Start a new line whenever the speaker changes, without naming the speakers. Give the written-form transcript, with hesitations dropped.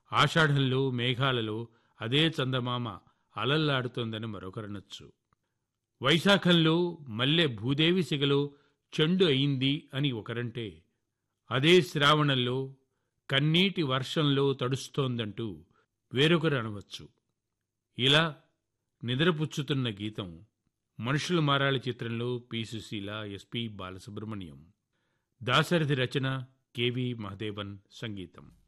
ఆషాఢంలో మేఘాలలో అదే చందమామ అలల్లాడుతోందని మరొకరనొచ్చు. వైశాఖంలో మల్లె భూదేవి సిగలో చెండు అయింది అని ఒకరంటే, అదే శ్రావణంలో కన్నీటి వర్షంలో తడుస్తోందంటూ వేరొకరు అనవచ్చు. ఇలా నిద్రపుచ్చుతున్న గీతం మనుషులు మారాలి చిత్రంలో పి. సుశీల, ఎస్పి బాలసుబ్రహ్మణ్యం. దాశరథి రచన, కెవి మహదేవన్ సంగీతం.